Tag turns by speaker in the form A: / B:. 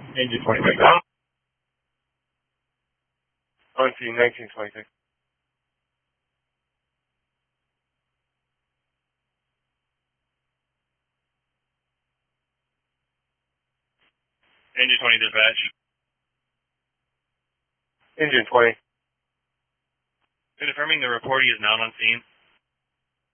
A: Engine 26. On scene 1926.
B: Engine 20 dispatch.
A: Engine 20.
B: Confirming the reportee is not on scene.